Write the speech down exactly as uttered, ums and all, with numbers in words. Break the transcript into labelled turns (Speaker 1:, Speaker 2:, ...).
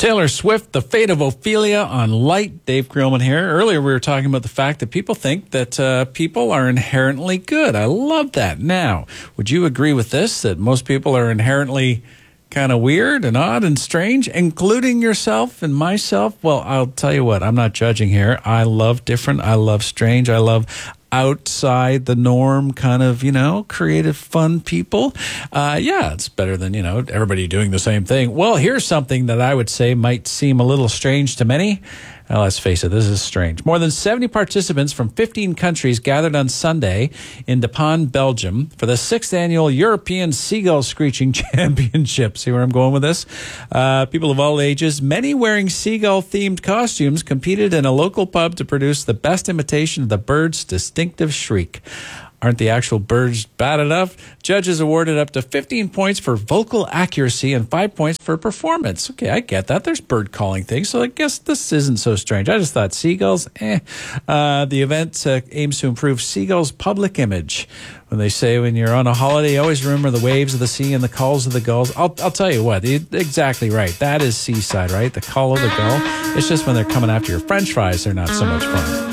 Speaker 1: Taylor Swift, The Fate of Ophelia on Light. Dave Grillman here. Earlier we were talking about the fact that people think that uh, people are inherently good. I love that. Now, would you agree with this, that most people are inherently kind of weird and odd and strange, including yourself and myself? Well, I'll tell you what, I'm not judging here. I love different. I love strange. I love outside the norm, kind of, you know, creative, fun people. Uh, yeah, it's better than, you know, everybody doing the same thing. Well, here's something that I would say might seem a little strange to many. Now, let's face it, this is strange. More than seventy participants from fifteen countries gathered on Sunday in De Panne, Belgium, for the sixth annual European Seagull Screeching Championship. See where I'm going with this? Uh, people of all ages, many wearing seagull-themed costumes, competed in a local pub to produce the best imitation of the bird's distinctive shriek. Aren't the actual birds bad enough? Judges awarded up to fifteen points for vocal accuracy and five points for performance. Okay, I get that. There's bird calling things, so I guess this isn't so strange. I just thought seagulls, eh. Uh, the event uh, aims to improve seagulls' public image. When they say when you're on a holiday, always remember the waves of the sea and the calls of the gulls. I'll, I'll tell you what, exactly right. That is seaside, right? The call of the gull. It's just when they're coming after your French fries, they're not so much fun.